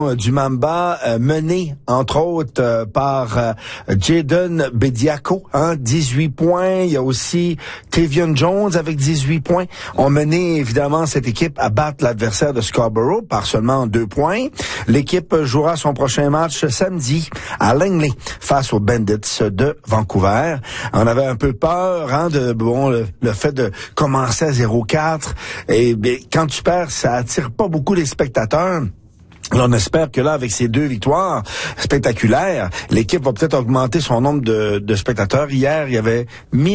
du Mamba, mené entre autres par Jaden Bediako, 18 points. Il y a aussi Tavion Jones avec 18 points. On mené évidemment cette équipe à battre l'adversaire de Scarborough par seulement 2 points. L'équipe jouera son prochain match samedi à Langley face aux Bandits de Vancouver. On avait un peu peur le fait de commencer à 0-4 et quand tu perds, ça attire pas beaucoup les spectateurs. On espère que là, avec ces 2 victoires spectaculaires, l'équipe va peut-être augmenter son nombre de spectateurs. Hier, il y avait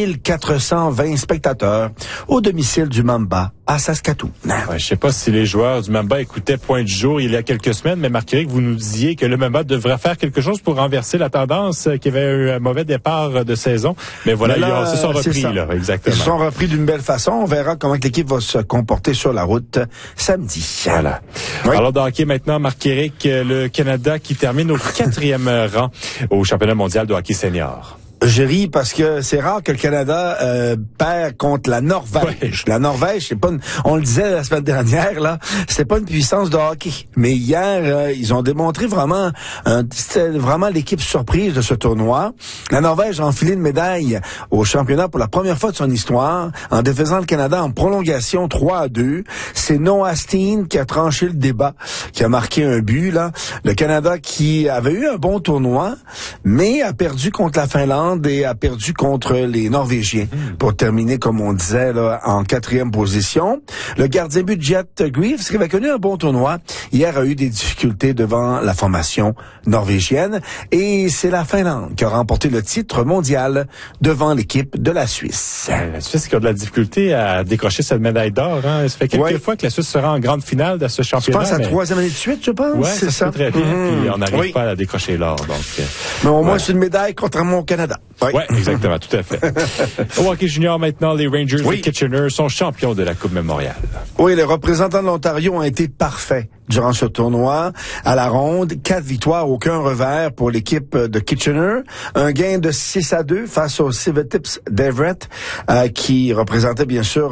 1420 spectateurs au domicile du Mamba à Saskatoon. Ouais, je sais pas si les joueurs du Mamba écoutaient Point du jour il y a quelques semaines, mais Marc-Éric, vous nous disiez que le Mamba devrait faire quelque chose pour renverser la tendance, qu'il y avait eu un mauvais départ de saison. Mais voilà, ils se sont repris, là, exactement. Ils se sont repris d'une belle façon. On verra comment l'équipe va se comporter sur la route samedi. Voilà. Oui. Alors, de hockey maintenant, Marc-Éric, le Canada qui termine au 4e rang au championnat mondial de hockey senior. Je ris parce que c'est rare que le Canada perd contre la Norvège. Ouais. La Norvège, c'est pas on le disait la semaine dernière là, c'est pas une puissance de hockey. Mais hier, ils ont démontré vraiment c'était vraiment l'équipe surprise de ce tournoi. La Norvège a enfilé une médaille au championnat pour la première fois de son histoire en défaisant le Canada en prolongation 3-2. C'est Noah Steen qui a tranché le débat, qui a marqué un but là. Le Canada qui avait eu un bon tournoi, mais a perdu contre la Finlande et a perdu contre les Norvégiens pour terminer, comme on disait, là, en 4e position. Le gardien but Jet Greaves, qui avait connu un bon tournoi, hier a eu des difficultés devant la formation norvégienne. Et c'est la Finlande qui a remporté le titre mondial devant l'équipe de la Suisse. La Suisse qui a de la difficulté à décrocher cette médaille d'or. Hein? Ça fait quelques fois que la Suisse sera en grande finale de ce championnat. Je pense à la 3e année de suite, je pense. Ouais, c'est ça. Très bien. Puis on n'arrive pas à décrocher l'or. Donc, mais au moins, c'est une médaille contrairement au Canada. Oui, exactement, tout à fait. Au hockey junior maintenant, les Rangers de Kitchener sont champions de la Coupe Memorial. Oui, les représentants de l'Ontario ont été parfaits durant ce tournoi. À la ronde, 4 victoires, aucun revers pour l'équipe de Kitchener. Un gain de 6-2 face aux Civetips d'Everett, qui représentait bien sûr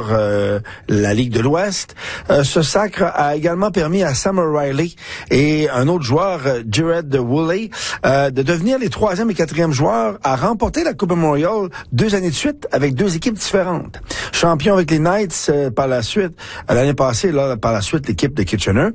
la Ligue de l'Ouest. Ce sacre a également permis à Sam O'Reilly et un autre joueur, Jared Woolley, de devenir les 3e et 4e joueurs à remporter la Coupe Memorial 2 années de suite avec 2 équipes différentes. Champion avec les Knights par la suite, l'année passée, là, par la suite, l'équipe de Kitchener.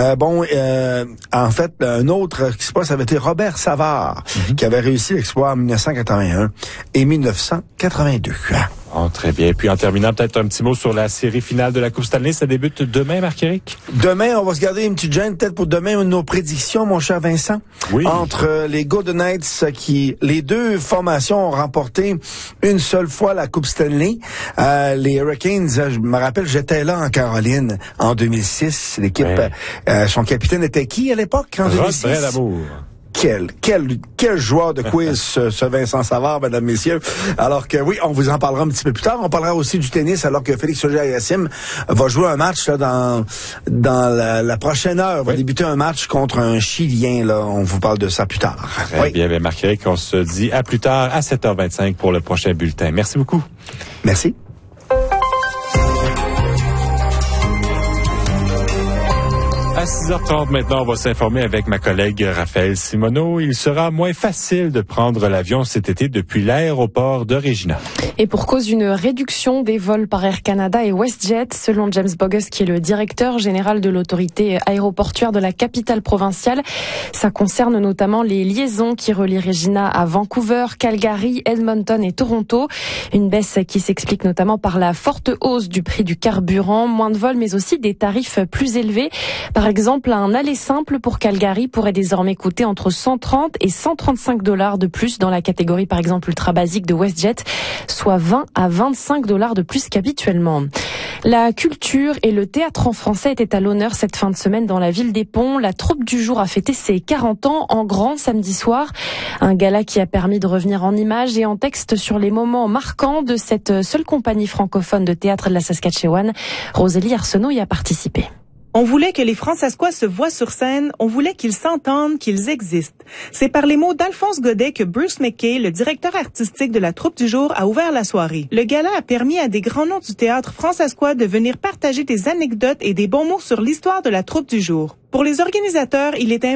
En fait, un autre qui se passe, ça avait été Robert Savard, qui avait réussi l'exploit en 1981 et 1982. Oh, très bien. Puis en terminant, peut-être un petit mot sur la série finale de la Coupe Stanley. Ça débute demain, Marc-Éric? Demain, on va se garder une petite gêne peut-être pour demain nos prédictions, mon cher Vincent. Oui. Entre les Golden Knights les 2 formations ont remporté une seule fois la Coupe Stanley. Les Hurricanes, je me rappelle, j'étais là en Caroline en 2006. L'équipe, son capitaine était qui à l'époque en 2006? Rod Bradamour. Quel joueur de quiz ce Vincent Savard, mesdames, messieurs. Alors que oui, on vous en parlera un petit peu plus tard. On parlera aussi du tennis alors que Félix Auger-Aliassime va jouer un match là, dans la prochaine heure. Va débuter un match contre un Chilien. Là, on vous parle de ça plus tard. Très bien, Marc-Éric, on se dit à plus tard à 7h25 pour le prochain bulletin. Merci beaucoup. Merci. À 6h30 maintenant, on va s'informer avec ma collègue Raphaël Simoneau. Il sera moins facile de prendre l'avion cet été depuis l'aéroport de Regina. Et pour cause d'une réduction des vols par Air Canada et WestJet, selon James Bogus, qui est le directeur général de l'autorité aéroportuaire de la capitale provinciale. Ça concerne notamment les liaisons qui relient Regina à Vancouver, Calgary, Edmonton et Toronto. Une baisse qui s'explique notamment par la forte hausse du prix du carburant, moins de vols, mais aussi des tarifs plus élevés. Par exemple, un aller simple pour Calgary pourrait désormais coûter entre 130 et 135 $ de plus dans la catégorie, par exemple, ultra basique de WestJet, soit 20 à 25 $ de plus qu'habituellement. La culture et le théâtre en français étaient à l'honneur cette fin de semaine dans la ville des Ponts. La troupe du jour a fêté ses 40 ans en grand samedi soir. Un gala qui a permis de revenir en images et en texte sur les moments marquants de cette seule compagnie francophone de théâtre de la Saskatchewan. Rosélie Arsenault y a participé. On voulait que les Fransaskois se voient sur scène, on voulait qu'ils s'entendent, qu'ils existent. C'est par les mots d'Alphonse Godet que Bruce McKay, le directeur artistique de la troupe du jour, a ouvert la soirée. Le gala a permis à des grands noms du théâtre fransaskois de venir partager des anecdotes et des bons mots sur l'histoire de la troupe du jour. Pour les organisateurs, il est